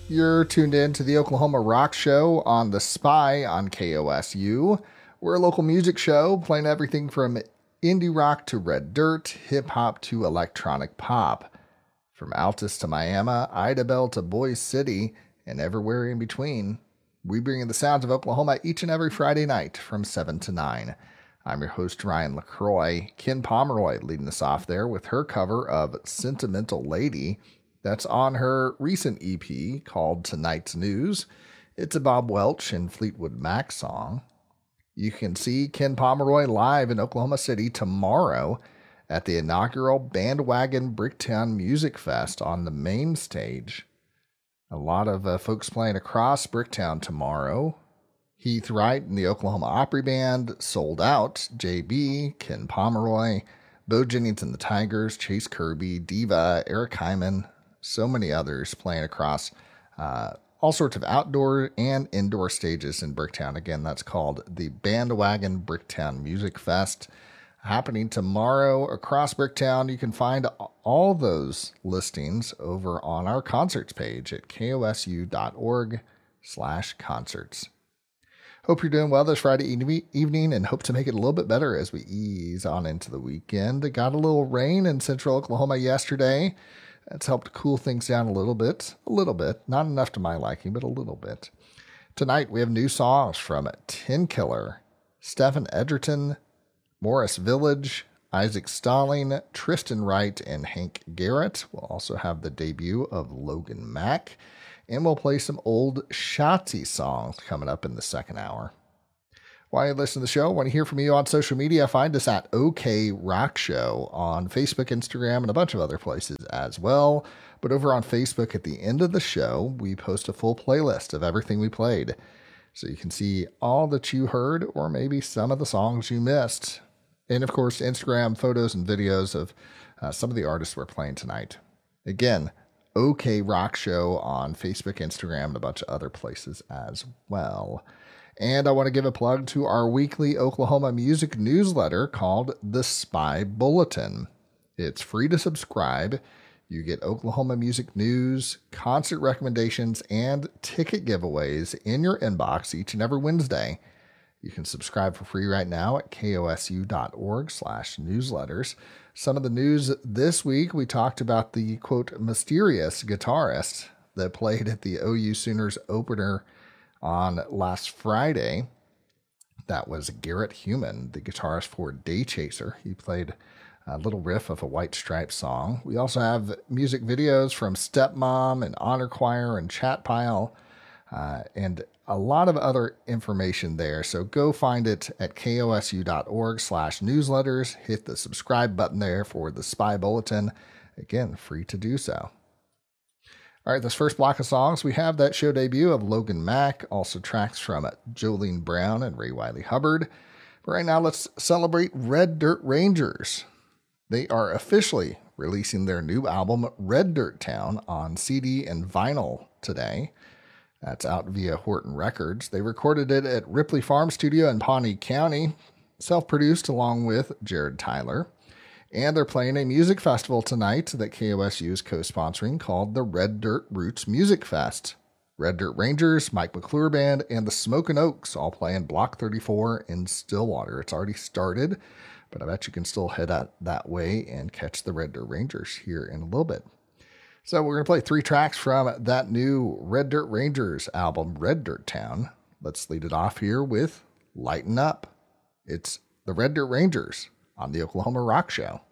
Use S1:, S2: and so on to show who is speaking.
S1: You're tuned in to the Oklahoma Rock Show on The Spy on KOSU. We're a local music show playing everything from indie rock to red dirt, hip hop to electronic pop. From Altus to Miami, Idabel to Boise City, and everywhere in between, we bring you the sounds of Oklahoma each and every Friday night from 7 to 9. I'm your host, Ryan LaCroix. Ken Pomeroy leading us off there with her cover of Sentimental Lady. That's on her recent EP called Tonight's News. It's a Bob Welch and Fleetwood Mac song. You can see Ken Pomeroy live in Oklahoma City tomorrow at the inaugural Bandwagon Bricktown Music Fest on the main stage. A lot of folks playing across Bricktown tomorrow. Heath Wright and the Oklahoma Opry Band, Sold Out, JB, Ken Pomeroy, Bo Jennings and the Tigers, Chase Kirby, Diva, Eric Hyman, so many others playing across all sorts of outdoor and indoor stages in Bricktown. Again, that's called the Bandwagon Bricktown Music Fest, happening tomorrow across Bricktown. You can find all those listings over on our concerts page at kosu.org/concerts. Hope you're doing well this Friday evening and hope to make it a little bit better as we ease on into the weekend. It got a little rain in central Oklahoma yesterday. That's helped cool things down a little bit. Not enough to my liking, but a little bit. Tonight, we have new songs from Tin Killer, Stephen Edgerton, Morris Village, Isaac Stalling, Tristan Wright, and Hank Garrett. We'll also have the debut of Logan Mack, and we'll play some old Shotzi songs coming up in the second hour. While you listen to the show, I want to hear from you on social media. Find us at OK Rock Show on Facebook, Instagram, and a bunch of other places as well. But over on Facebook, at the end of the show, we post a full playlist of everything we played. So you can see all that you heard or maybe some of the songs you missed. And of course, Instagram photos and videos of some of the artists we're playing tonight. Again, OK Rock Show on Facebook, Instagram, and a bunch of other places as well. And I want to give a plug to our weekly Oklahoma music newsletter called The Spy Bulletin. It's free to subscribe. You get Oklahoma music news, concert recommendations, and ticket giveaways in your inbox each and every Wednesday. You can subscribe for free right now at kosu.org/newsletters. Some of the news this week, we talked about the, quote, mysterious guitarist that played at the OU Sooners opener on last Friday. That was Garrett Human, the guitarist for Day Chaser. He played a little riff of a White Stripes song. We also have music videos from Stepmom and Honor Choir and Chat Pile, and a lot of other information there. So go find it at kosu.org/newsletters. Hit the subscribe button there for the Spy Bulletin. Again, free to do so. All right, this first block of songs, we have that show debut of Logan Mack, also tracks from Jolene Brown and Ray Wiley Hubbard. But right now, let's celebrate Red Dirt Rangers. They are officially releasing their new album, Red Dirt Town, on CD and vinyl today. That's out via Horton Records. They recorded it at Ripley Farm Studio in Pawnee County, self-produced along with Jared Tyler. And they're playing a music festival tonight that KOSU is co-sponsoring called the Red Dirt Roots Music Fest. Red Dirt Rangers, Mike McClure Band, and the Smokin' Oaks all play in Block 34 in Stillwater. It's already started, but I bet you can still head out that way and catch the Red Dirt Rangers here in a little bit. So we're going to play 3 tracks from that new Red Dirt Rangers album, Red Dirt Town. Let's lead it off here with Lighten Up. It's the Red Dirt Rangers on the Oklahoma Rock Show.